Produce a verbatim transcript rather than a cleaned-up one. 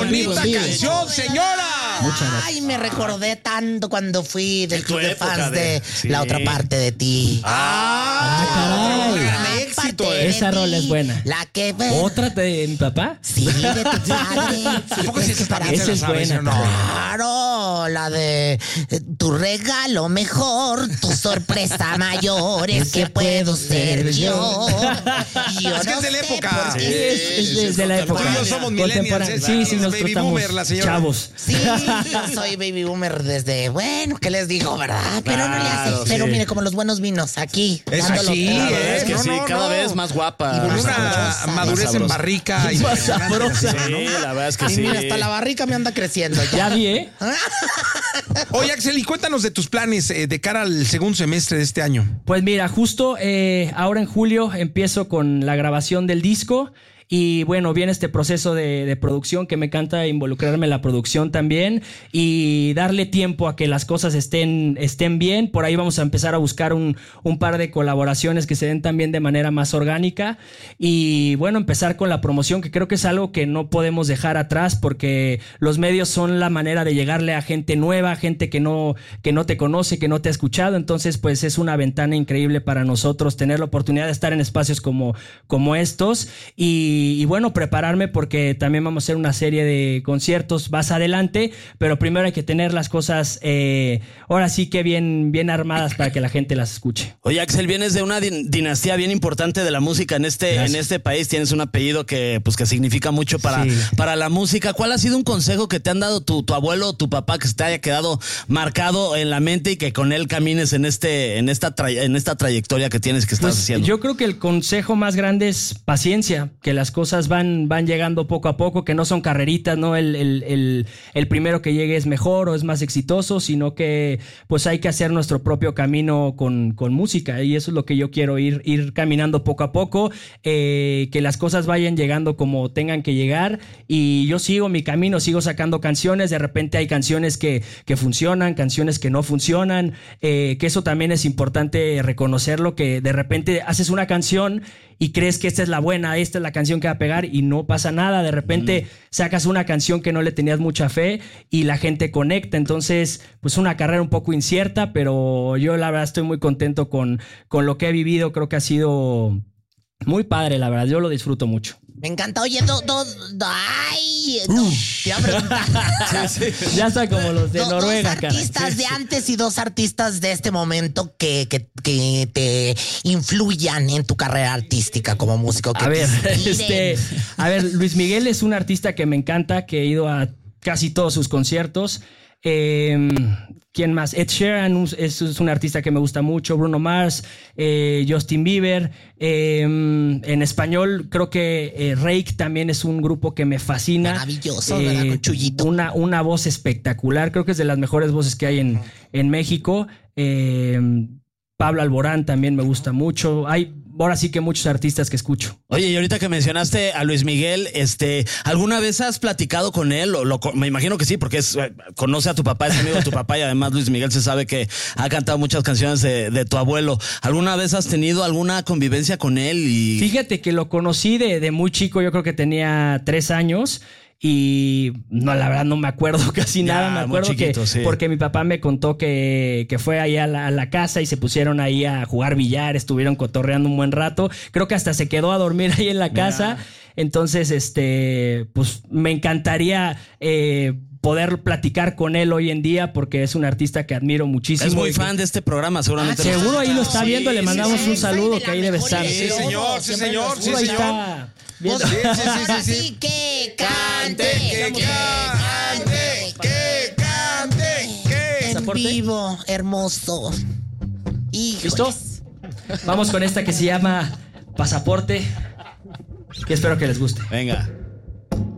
bonita canción, señora! Muchas gracias. Ay, me recordé tanto cuando fui del club de época fans de- de sí. La Otra Parte de Ti. ¡Ah! caray. gran éxito! Parte eh. de Esa ti, rola es buena. La que ve. ¿Otra de mi papá? Sí, de tu padre. ¿A poco sí esa también Esa se la es sabes, buena, o no? Claro, la de eh, tu regalo mejor, tu sorpresa mayor es que puedo ser yo. Yo Es que no es de la sé época. por Sí, qué. es, es de, de la época. Tú y yo somos millennials, Contemporánea. ¿eh? Sí, sí, Es nosotros baby estamos boomer, la señora. chavos. Sí, yo soy baby boomer desde, bueno, ¿qué les digo, verdad? Pero no le hace. Claro, Pero sí. mire, como los buenos vinos, aquí. Eso dándolo sí, todo. La verdad ¿eh? es que No, sí, no, cada no. vez más guapa. Con Más una sabrosa, madurez más en sabrosa. barrica. y Más sabrosa. Sí, la verdad es que Y sí. mira, hasta la barrica me anda creciendo ya. Ya vi, ¿eh? Oye, Axel, y cuéntanos de tus planes eh, de cara al segundo semestre de este año. Pues mira, justo eh, ahora en julio empiezo con la grabación del disco. Y bueno, viene este proceso de, de producción que me encanta involucrarme en la producción también y darle tiempo a que las cosas estén, estén bien. Por ahí vamos a empezar a buscar un, un par de colaboraciones que se den también de manera más orgánica. Y bueno, empezar con la promoción, que creo que es algo que no podemos dejar atrás porque los medios son la manera de llegarle a gente nueva, gente que no, que no te conoce, que no te ha escuchado. Entonces, pues es una ventana increíble para nosotros tener la oportunidad de estar en espacios como, como estos. Y Y, y bueno, prepararme porque también vamos a hacer una serie de conciertos más adelante, pero primero hay que tener las cosas eh, ahora sí que bien, bien armadas para que la gente las escuche. Oye, Axel, vienes de una din- dinastía bien importante de la música en este, Gracias. en este país. Tienes un apellido que, pues, que significa mucho para, Sí. para la música. ¿Cuál ha sido un consejo que te han dado tu, tu abuelo o tu papá que se te haya quedado marcado en la mente y que con él camines en este, en esta, tra- en esta trayectoria que tienes que estás Pues, haciendo? yo creo que el consejo más grande es paciencia, que las cosas van, van llegando poco a poco, que no son carreritas, no el, el, el, el primero que llegue es mejor o es más exitoso, sino que pues hay que hacer nuestro propio camino con, con música y eso es lo que yo quiero, ir, ir caminando poco a poco, eh, que las cosas vayan llegando como tengan que llegar y yo sigo mi camino, sigo sacando canciones, de repente hay canciones que, que funcionan, canciones que no funcionan, eh, que eso también es importante reconocerlo, que de repente haces una canción y crees que esta es la buena, esta es la canción que va a pegar y no pasa nada. De repente mm. sacas una canción que no le tenías mucha fe y la gente conecta. Entonces, pues una carrera un poco incierta, pero yo la verdad estoy muy contento con, con lo que he vivido. Creo que ha sido muy padre, la verdad. Yo lo disfruto mucho. Me encanta. Oye, do, do, do, ay, no, te iba a preguntar. Sí, sí. Ya está como los de Do, Noruega, dos artistas cara. de antes y dos artistas de este momento que, que, que te influyan en tu carrera artística como músico. Que a ver, te este, a ver, Luis Miguel es un artista que me encanta, que he ido a casi todos sus conciertos. Eh, ¿Quién más? Ed Sheeran es, es un artista que me gusta mucho. Bruno Mars, eh, Justin Bieber. Eh, en español creo que eh, Rake también es un grupo que me fascina. Maravilloso, eh, ¿verdad? Con Chuyito. Una, una voz espectacular. Creo que es de las mejores voces que hay en, en México. Eh, Pablo Alborán también me gusta mucho. Hay ahora sí que muchos artistas que escucho. Oye, y ahorita que mencionaste a Luis Miguel, este, ¿alguna vez has platicado con él? O lo, me imagino que sí, porque es, conoce a tu papá, es amigo de tu papá y además Luis Miguel se sabe que ha cantado muchas canciones de, de tu abuelo. ¿Alguna vez has tenido alguna convivencia con él? Y... Fíjate que lo conocí de, de muy chico, yo creo que tenía tres años. Y no, la verdad no me acuerdo casi Ya, nada. Me acuerdo chiquito, que sí. porque mi papá me contó que, que fue ahí a la, a la casa y se pusieron ahí a jugar billar, estuvieron cotorreando un buen rato. Creo que hasta se quedó a dormir ahí en la casa. Ya. Entonces, este, pues me encantaría eh, poder platicar con él hoy en día porque es un artista que admiro muchísimo. Es muy y fan que, de este programa, seguramente. Ah, seguro ahí lo está sí, viendo, le mandamos sí, un sí, saludo sí, que ahí debe estar. Sí, señor, sí, señor, sí, Ahí señor. está. Pues, Sí, sí, sí, ahora sí, sí. sí que cante, Que cante, que cante, que en ¿Pasaporte? vivo, hermoso. Híjoles. ¿Listo? Vamos con esta que se llama Pasaporte, que espero que les guste. Venga.